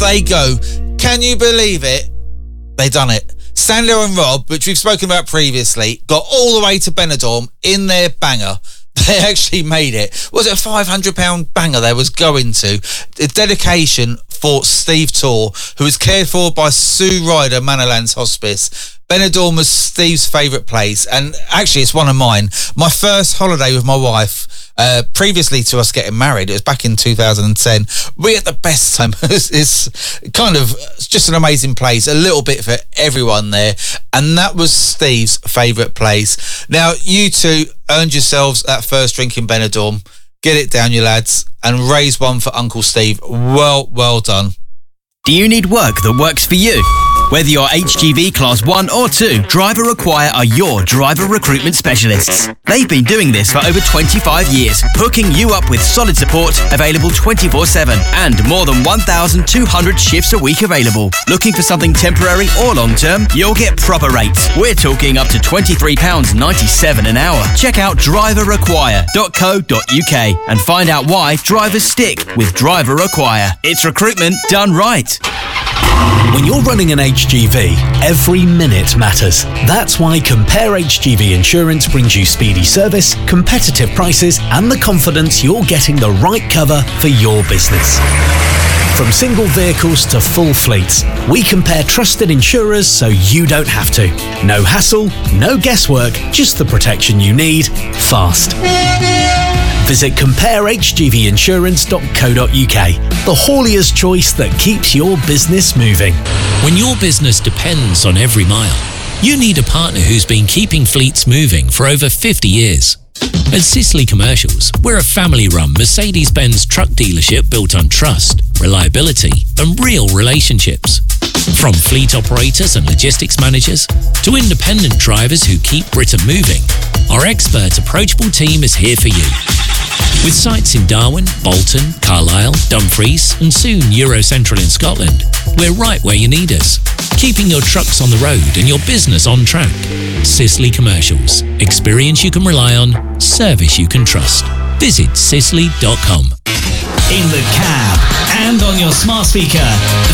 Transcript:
they go. Can you believe it? They done it. Sandler and Rob, which we've spoken about previously, got all the way to Benidorm in their banger. They actually made it. Was it a £500 banger they was going to? The dedication for Steve Tor, who was cared for by Sue Ryder, Manolands Hospice. Benidorm was Steve's favourite place, and actually it's one of mine. My first holiday with my wife, previously to us getting married, it was back in 2010. We had the best time. It's kind of just an amazing place, a little bit for everyone there, and that was Steve's favourite place. Now, you two earned yourselves that first drink in Benidorm. Get it down, you lads, and raise one for Uncle Steve. Well done. Do you need work that works for you? Whether you're HGV Class 1 or 2, Driver Acquire are your driver recruitment specialists. They've been doing this for over 25 years, hooking you up with solid support, available 24/7, and more than 1,200 shifts a week available. Looking for something temporary or long-term? You'll get proper rates. We're talking up to £23.97 an hour. Check out driveracquire.co.uk and find out why drivers stick with Driver Acquire. It's recruitment done right. When you're running an HGV, every minute matters. That's why Compare HGV Insurance brings you speedy service, competitive prices, and the confidence you're getting the right cover for your business. From single vehicles to full fleets, we compare trusted insurers so you don't have to. No hassle, no guesswork, just the protection you need, fast. Visit comparehgvinsurance.co.uk, the haulier's choice that keeps your business moving. When your business depends on every mile, you need a partner who's been keeping fleets moving for over 50 years. At Sisley Commercials, we're a family-run Mercedes-Benz truck dealership built on trust, reliability, and real relationships. From fleet operators and logistics managers to independent drivers who keep Britain moving, our expert, approachable team is here for you. With sites in Darwin, Bolton, Carlisle, Dumfries, and soon Eurocentral in Scotland, we're right where you need us, keeping your trucks on the road and your business on track. Sisley Commercials. Experience you can rely on, service you can trust. Visit sisley.com. In the cab and on your smart speaker.